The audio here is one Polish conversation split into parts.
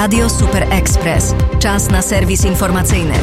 Radio Super Express. Czas na serwis informacyjny.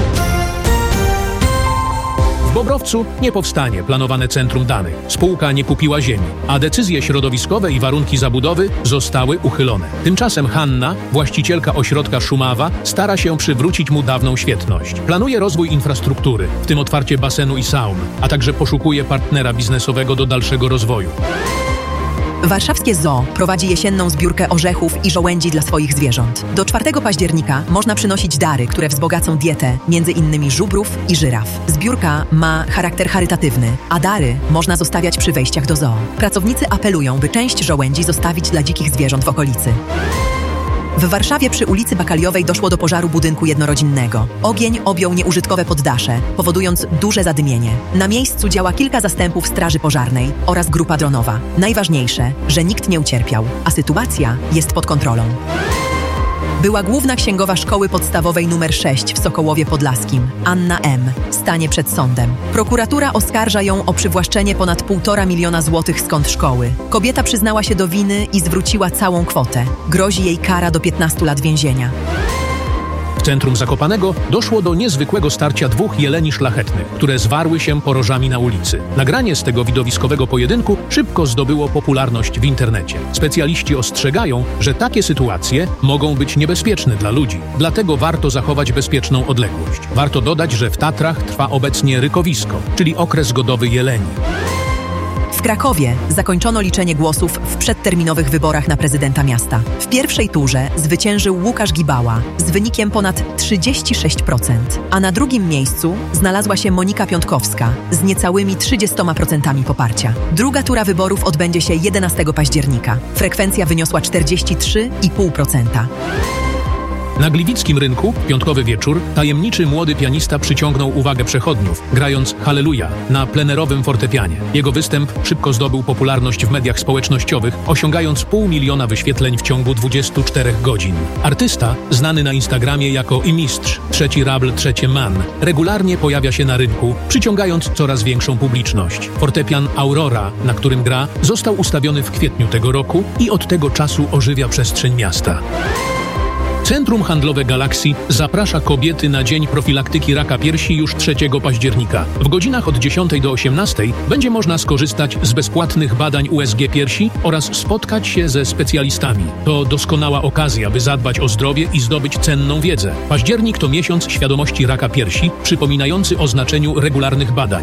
W Bobrowcu nie powstanie planowane centrum danych. Spółka nie kupiła ziemi, a decyzje środowiskowe i warunki zabudowy zostały uchylone. Tymczasem Hanna, właścicielka ośrodka Szumawa, stara się przywrócić mu dawną świetność. Planuje rozwój infrastruktury, w tym otwarcie basenu i sauny, a także poszukuje partnera biznesowego do dalszego rozwoju. Warszawskie Zoo prowadzi jesienną zbiórkę orzechów i żołędzi dla swoich zwierząt. Do 4 października można przynosić dary, które wzbogacą dietę, między innymi żubrów i żyraf. Zbiórka ma charakter charytatywny, a dary można zostawiać przy wejściach do zoo. Pracownicy apelują, by część żołędzi zostawić dla dzikich zwierząt w okolicy. W Warszawie przy ulicy Bakaliowej doszło do pożaru budynku jednorodzinnego. Ogień objął nieużytkowe poddasze, powodując duże zadymienie. Na miejscu działa kilka zastępów straży pożarnej oraz grupa dronowa. Najważniejsze, że nikt nie ucierpiał, a sytuacja jest pod kontrolą. Była główna księgowa szkoły podstawowej nr 6 w Sokołowie Podlaskim, Anna M., stanie przed sądem. Prokuratura oskarża ją o przywłaszczenie ponad 1,5 miliona złotych z kont szkoły. Kobieta przyznała się do winy i zwróciła całą kwotę. Grozi jej kara do 15 lat więzienia. W centrum Zakopanego doszło do niezwykłego starcia 2 jeleni szlachetnych, które zwarły się porożami na ulicy. Nagranie z tego widowiskowego pojedynku szybko zdobyło popularność w internecie. Specjaliści ostrzegają, że takie sytuacje mogą być niebezpieczne dla ludzi. Dlatego warto zachować bezpieczną odległość. Warto dodać, że w Tatrach trwa obecnie rykowisko, czyli okres godowy jeleni. W Krakowie zakończono liczenie głosów w przedterminowych wyborach na prezydenta miasta. W pierwszej turze zwyciężył Łukasz Gibała z wynikiem ponad 36%, a na drugim miejscu znalazła się Monika Piątkowska z niecałymi 30% poparcia. Druga tura wyborów odbędzie się 11 października. Frekwencja wyniosła 43,5%. Na Gliwickim rynku, w piątkowy wieczór, tajemniczy młody pianista przyciągnął uwagę przechodniów, grając Halleluja na plenerowym fortepianie. Jego występ szybko zdobył popularność w mediach społecznościowych, osiągając 500 000 wyświetleń w ciągu 24 godzin. Artysta, znany na Instagramie jako i mistrz, trzeci rabl, trzecie man, regularnie pojawia się na rynku, przyciągając coraz większą publiczność. Fortepian Aurora, na którym gra, został ustawiony w kwietniu tego roku i od tego czasu ożywia przestrzeń miasta. Centrum Handlowe Galaxy zaprasza kobiety na Dzień Profilaktyki Raka Piersi już 3 października. W godzinach od 10 do 18 będzie można skorzystać z bezpłatnych badań USG piersi oraz spotkać się ze specjalistami. To doskonała okazja, by zadbać o zdrowie i zdobyć cenną wiedzę. Październik to miesiąc świadomości raka piersi, przypominający o znaczeniu regularnych badań.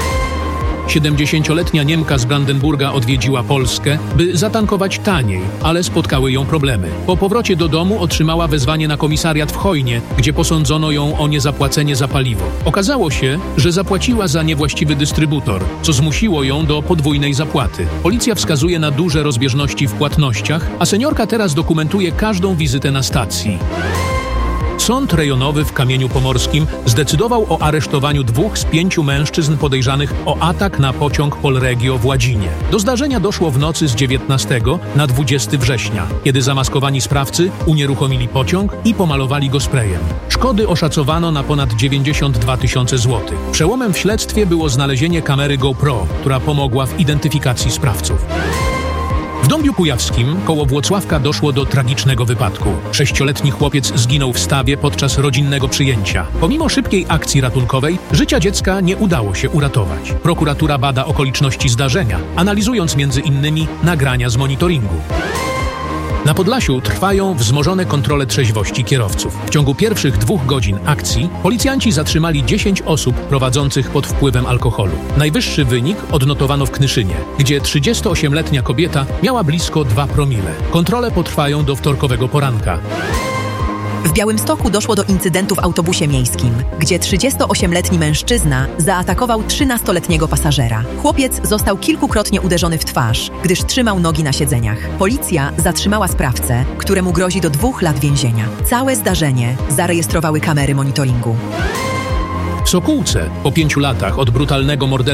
70-letnia Niemka z Brandenburga odwiedziła Polskę, by zatankować taniej, ale spotkały ją problemy. Po powrocie do domu otrzymała wezwanie na komisariat w Chojnie, gdzie posądzono ją o niezapłacenie za paliwo. Okazało się, że zapłaciła za niewłaściwy dystrybutor, co zmusiło ją do podwójnej zapłaty. Policja wskazuje na duże rozbieżności w płatnościach, a seniorka teraz dokumentuje każdą wizytę na stacji. Sąd rejonowy w Kamieniu Pomorskim zdecydował o aresztowaniu 2 z 5 mężczyzn podejrzanych o atak na pociąg Polregio w Ładzinie. Do zdarzenia doszło w nocy z 19 na 20 września, kiedy zamaskowani sprawcy unieruchomili pociąg i pomalowali go sprayem. Szkody oszacowano na ponad 92 000 złotych. Przełomem w śledztwie było znalezienie kamery GoPro, która pomogła w identyfikacji sprawców. W Dąbiu Kujawskim, koło Włocławka, doszło do tragicznego wypadku. 6-letni chłopiec zginął w stawie podczas rodzinnego przyjęcia. Pomimo szybkiej akcji ratunkowej, życia dziecka nie udało się uratować. Prokuratura bada okoliczności zdarzenia, analizując m.in. nagrania z monitoringu. Na Podlasiu trwają wzmożone kontrole trzeźwości kierowców. W ciągu pierwszych 2 godzin akcji policjanci zatrzymali 10 osób prowadzących pod wpływem alkoholu. Najwyższy wynik odnotowano w Knyszynie, gdzie 38-letnia kobieta miała blisko 2 promile. Kontrole potrwają do wtorkowego poranka. W Białymstoku doszło do incydentu w autobusie miejskim, gdzie 38-letni mężczyzna zaatakował 13-letniego pasażera. Chłopiec został kilkukrotnie uderzony w twarz, gdyż trzymał nogi na siedzeniach. Policja zatrzymała sprawcę, któremu grozi do 2 lat więzienia. Całe zdarzenie zarejestrowały kamery monitoringu. W Sokółce po 5 latach od brutalnego morderstwa